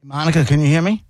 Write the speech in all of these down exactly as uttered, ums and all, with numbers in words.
Monica, can you hear me?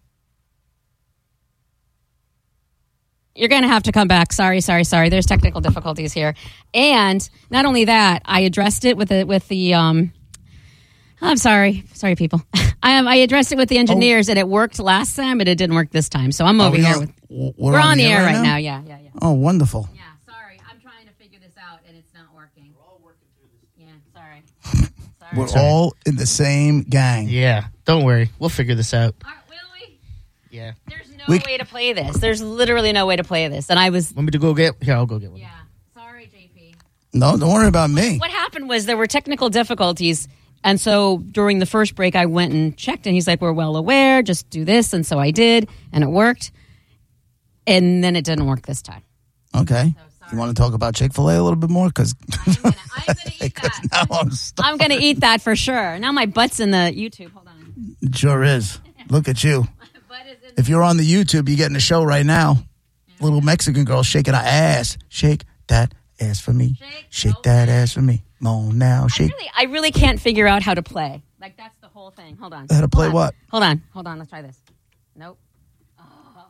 You're going to have to come back. Sorry, sorry, sorry. There's technical difficulties here. And not only that, I addressed it with the, with the um, I'm sorry. Sorry, people. I, I addressed it with the engineers, oh. and it worked last time, but it didn't work this time. So I'm over here. On, with, we're, we're on, on the air right now? now? Yeah, yeah, yeah. Oh, wonderful. Yeah, sorry. I'm trying to figure this out, and it's not working. We're all working through this. Yeah, sorry. sorry. We're sorry. all in the same gang. Yeah, don't worry. We'll figure this out. All right, will we? Yeah. There's no we, way to play this. There's literally no way to play this. And I was... Want me to go get... Here, I'll go get one. Yeah. Sorry, J P. No, don't worry about me. What happened was there were technical difficulties. And so during the first break, I went and checked. And he's like, we're well aware. Just do this. And so I did. And it worked. And then it didn't work this time. Okay. So you want to talk about Chick-fil-A a little bit more? Because I'm going to eat that. Now I'm stuck. I'm going to eat that for sure. Now my butt's in the YouTube. Hold on. It sure is. Look at you. If you're on the YouTube, you're getting a show right now. Little Mexican girl shaking her ass. Shake that ass for me. Shake, shake okay. that ass for me. Come on now. Shake. I really, I really can't figure out how to play. Like, that's the whole thing. Hold on. How to play Hold what? Hold on. Hold on. Let's try this. Nope. Oh. Oh,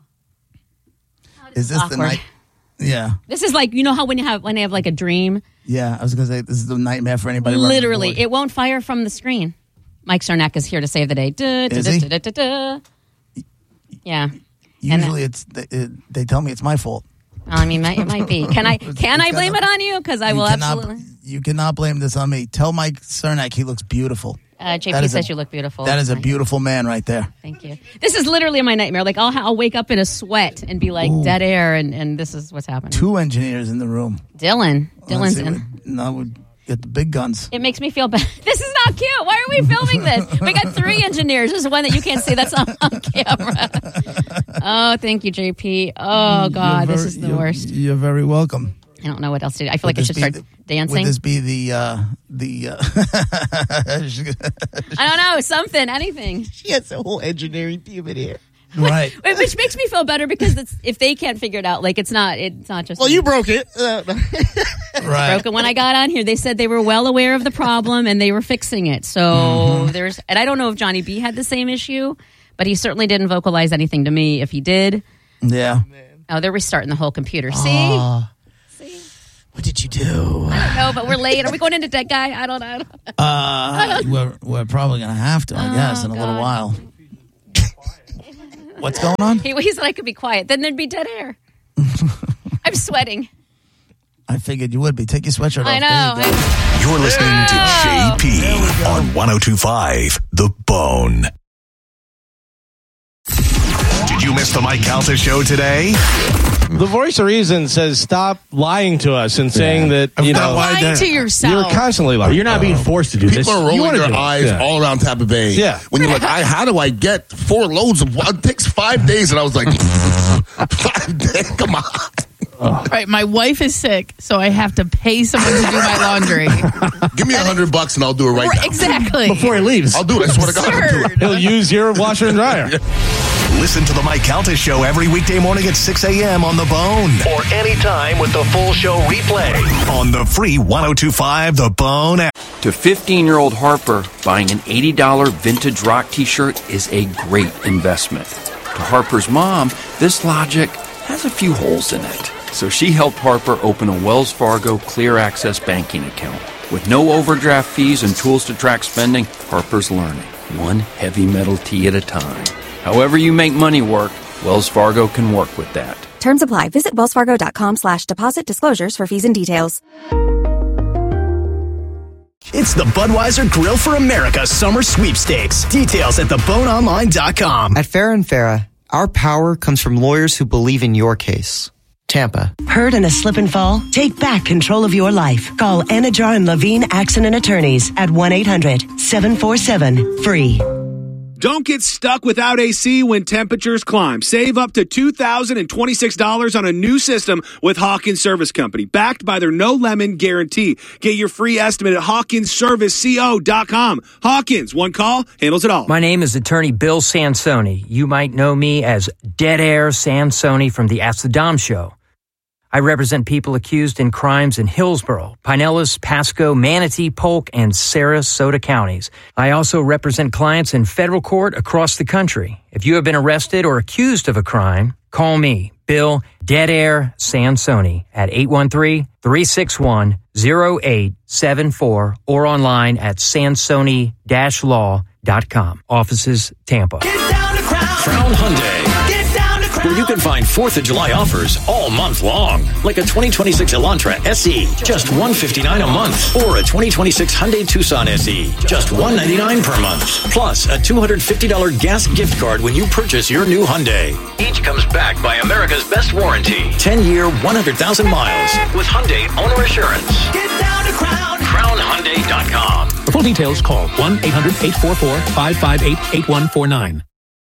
is, is this awkward. the night? Yeah. This is like, you know how when you have when you have like a dream? Yeah, I was going to say, this is the nightmare for anybody. Literally. It won't fire from the screen. Mike Sarnak is here to save the day. Duh, is duh, he? Duh, duh, duh, duh. Yeah. Usually, it's it, they tell me it's my fault. I mean, it might be. Can I can I blame it on you? Because I will cannot, absolutely. You cannot blame this on me. Tell Mike Cernak he looks beautiful. Uh, J P says a, you look beautiful. That is a beautiful man right there. Thank you. This is literally my nightmare. Like, I'll I'll wake up in a sweat and be like Ooh. dead air, and, and this is what's happening. Two engineers in the room. Dylan. Dylan's see, in. No, we get the big guns. It makes me feel bad. This is not cute. Why are we filming this? We got three engineers. This is one that you can't see. That's on, on camera. Oh, thank you, J P. Oh, God, very, this is the you're, worst. You're very welcome. I don't know what else to do. I feel would like I should start the, dancing. Would this be the, uh, the, uh, I don't know, something, anything. She has a whole engineering team in here. Right. Which makes me feel better because it's, if they can't figure it out, like it's not, it's not just. Well, me. you broke it. Uh, right. Broke it when I got on here. They said they were well aware of the problem and they were fixing it. So mm-hmm. there's, and I don't know if Johnny B had the same issue, but he certainly didn't vocalize anything to me if he did. Yeah. Oh, they're restarting the whole computer. See? Uh, See? What did you do? I don't know, but we're late. Are we going into Dead Guy? I don't know. I don't know. Uh, I don't know. We're, we're probably going to have to, I guess, oh, in a God. little while. What's going on? He, he said I could be quiet. Then there'd be dead air. I'm sweating. I figured you would be. Take your sweatshirt I off. know. I You're listening oh. to J P on one oh two point five The Bone. Did you miss the Mike Calta show today? The voice of reason says stop lying to us and saying yeah. that, you know. Lying that. to yourself. You're constantly lying. You're not being forced to do People this. People are rolling you their eyes yeah. all around Tampa Bay. Yeah. When you're like, I, how do I get four loads of, it takes five days. And I was like, five days, come on. Oh. Right, my wife is sick, so I have to pay someone to do my laundry. Give me a hundred bucks and I'll do it right, right now. Exactly. Before he leaves. I'll do it. I swear to God. I'll do it. He'll use your washer and dryer. Yeah. Listen to the Mike Calta Show every weekday morning at six a.m. on The Bone. Or anytime with the full show replay on the free one oh two point five The Bone app. To fifteen-year-old Harper, buying an eighty dollars vintage rock t-shirt is a great investment. To Harper's mom, this logic has a few holes in it. So she helped Harper open a Wells Fargo Clear Access banking account. With no overdraft fees and tools to track spending, Harper's learning, one heavy metal tee at a time. However you make money work, Wells Fargo can work with that. Terms apply. Visit wellsfargo.com slash deposit disclosures for fees and details. It's the Budweiser Grill for America Summer Sweepstakes. Details at the bone online dot com. At Farah and Farah, our power comes from lawyers who believe in your case. Tampa. Hurt in a slip and fall? Take back control of your life. Call Anajar and Levine Accident Attorneys at one eight hundred seven four seven free. Don't get stuck without A C when temperatures climb. Save up to two thousand twenty-six dollars on a new system with Hawkins Service Company, backed by their no-lemon guarantee. Get your free estimate at hawkins service co dot com. Hawkins, one call, handles it all. My name is attorney Bill Sansoni. You might know me as Dead Air Sansoni from the Ask the Dom show. I represent people accused in crimes in Hillsborough, Pinellas, Pasco, Manatee, Polk, and Sarasota counties. I also represent clients in federal court across the country. If you have been arrested or accused of a crime, call me, Bill Dead Air Sansoni, at eight one three, three six one, zero eight seven four or online at sansoni dash law dot com. Offices, Tampa. Crown Hyundai, where you can find fourth of July offers all month long. Like a twenty twenty-six Elantra S E, just one hundred fifty-nine dollars a month. Or a twenty twenty-six Hyundai Tucson S E, just one hundred ninety-nine dollars per month. Plus a two hundred fifty dollars gas gift card when you purchase your new Hyundai. Each comes backed by America's best warranty. ten-year, one hundred thousand miles with Hyundai Owner Assurance. Get down to Crown. crown hyundai dot com. For full details, call one eight hundred, eight four four, five five eight, eight one four nine.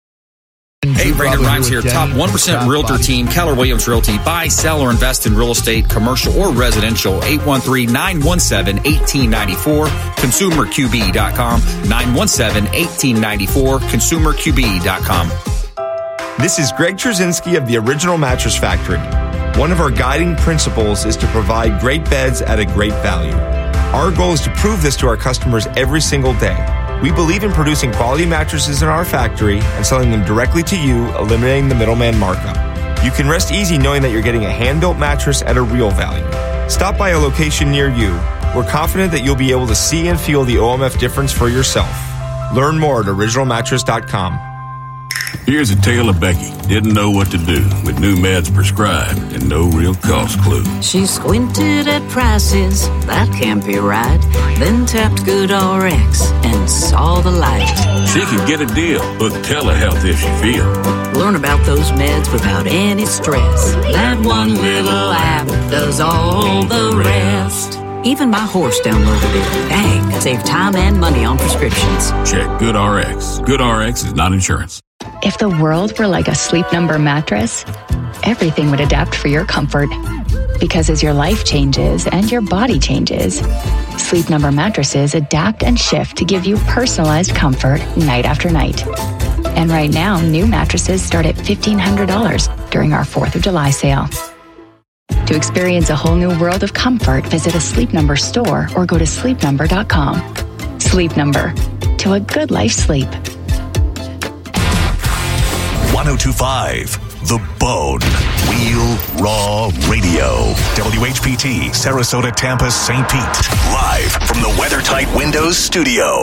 Hey, Brandon Rhymes here. Top one percent Realtor team, Keller Williams Realty. Buy, sell, or invest in real estate, commercial or residential. eight one three, nine one seven, one eight nine four. consumer q b dot com. nine one seven, one eight nine four. consumer q b dot com. This is Greg Trzynski of the Original Mattress Factory. One of our guiding principles is to provide great beds at a great value. Our goal is to prove this to our customers every single day. We believe in producing quality mattresses in our factory and selling them directly to you, eliminating the middleman markup. You can rest easy knowing that you're getting a hand-built mattress at a real value. Stop by a location near you. We're confident that you'll be able to see and feel the O M F difference for yourself. Learn more at original mattress dot com. Here's a tale of Becky. Didn't know what to do with new meds prescribed and no real cost clue. She squinted at prices, that can't be right. Then tapped GoodRx and saw the light. She could get a deal with telehealth if she feels. Learn about those meds without any stress. That one little app does all the rest. Even my horse downloaded it. Dang, save time and money on prescriptions. Check GoodRx. GoodRx is not insurance. If the world were like a Sleep Number mattress, everything would adapt for your comfort. Because as your life changes and your body changes, Sleep Number mattresses adapt and shift to give you personalized comfort night after night. And right now, new mattresses start at fifteen hundred dollars during our fourth of July sale. To experience a whole new world of comfort, visit a Sleep Number store or go to sleep number dot com. Sleep Number. To a good life sleep. one oh two point five The Bone. Real Raw Radio. W H P T, Sarasota, Tampa, Saint Pete. Live from the WeatherTight Windows studio.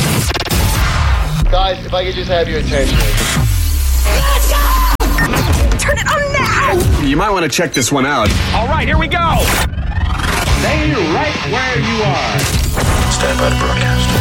Guys, if I could just have your attention. Let's go! Turn it on now! You might want to check this one out. All right, here we go. Stay right where you are. Stand by to broadcast.